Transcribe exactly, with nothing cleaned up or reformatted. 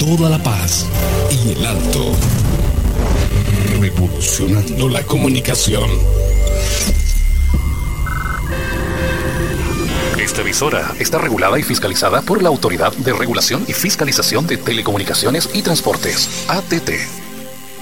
toda la paz y el alto. Revolucionando la comunicación. Esta emisora está regulada y fiscalizada por la Autoridad de Regulación y Fiscalización de Telecomunicaciones y Transportes, A T T.